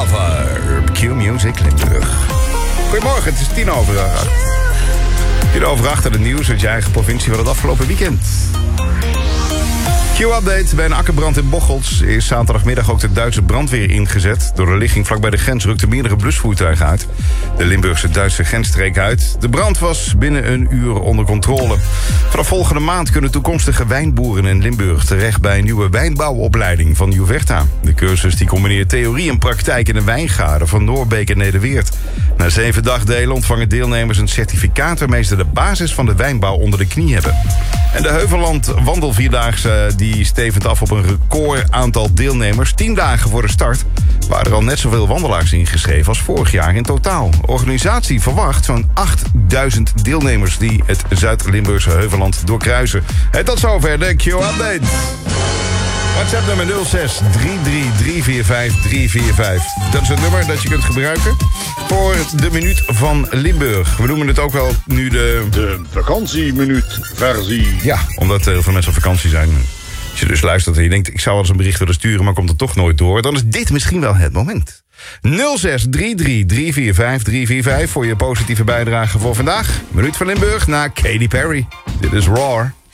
Lover. Q-Music Limburg. Goedemorgen, het is 7:10. 7:10 het nieuws uit je eigen provincie van het afgelopen weekend. Q-update. Bij een akkerbrand in Bocholt is zaterdagmiddag ook de Duitse brandweer ingezet. Door de ligging vlakbij de grens rukten meerdere blusvoertuigen uit. De Limburgse-Duitse grens streek uit. De brand was binnen een uur onder controle. Vanaf volgende maand kunnen toekomstige wijnboeren in Limburg terecht bij een nieuwe wijnbouwopleiding van Juverta. De cursus die combineert theorie en praktijk in de wijngaarden van Noorbeek en Nederweert. Na 7 dagdelen ontvangen deelnemers een certificaat waarmee ze de basis van de wijnbouw onder de knie hebben. En de Heuvelland Wandelvierdaagse die stevend af op een record aantal deelnemers. 10 dagen voor de start waren er al net zoveel wandelaars ingeschreven als vorig jaar in totaal. De organisatie verwacht zo'n 8000 deelnemers die het Zuid-Limburgse Heuvelland doorkruisen. En tot zover de Q-update. WhatsApp nummer 06 33345 345. Dat is het nummer dat je kunt gebruiken voor de minuut van Limburg. We noemen het ook wel nu de vakantieminuut versie. Ja, omdat heel veel mensen op vakantie zijn. Als je dus luistert en je denkt, ik zou wel eens een bericht willen sturen, maar komt er toch nooit door, dan is dit misschien wel het moment. 06 33345 345 voor je positieve bijdrage voor vandaag. Minuut van Limburg naar Katy Perry. Dit is Roar.